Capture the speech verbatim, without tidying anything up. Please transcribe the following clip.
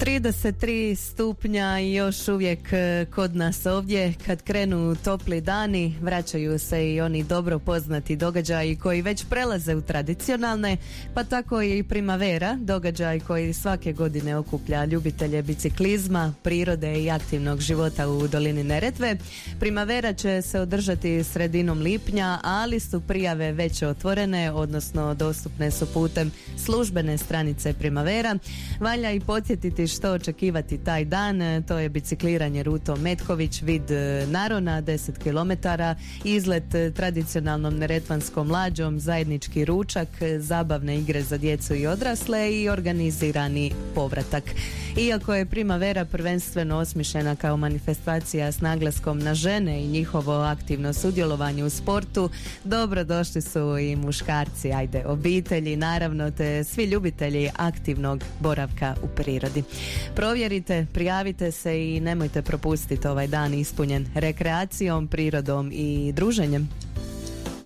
trideset tri stupnja i još uvijek kod nas ovdje. Kad krenu topli dani, vraćaju se i oni dobro poznati događaji koji već prelaze u tradicionalne, pa tako i primavera, događaj koji svake godine okuplja ljubitelje biciklizma, prirode i aktivnog života u dolini Neretve. Primavera će se održati sredinom lipnja, ali su prijave već otvorene, odnosno dostupne su putem službene stranice Primavera. Valja i podsjetiti što očekivati taj dan. To je bicikliranje rutom Metković, vid Narona deset kilometara, izlet tradicionalnom neretvanskom lađom, zajednički ručak, zabavne igre za djecu i odrasle i organizirani povratak. Iako je Primavera prvenstveno osmišljena kao manifestacija s naglaskom na žene i njihovo aktivno sudjelovanje u sportu, dobro došli su i muškarci, ajde, obitelji, naravno, te svi ljubitelji aktivnog boravka u prirodi. Provjerite, prijavite se i nemojte propustiti ovaj dan ispunjen rekreacijom, prirodom i druženjem.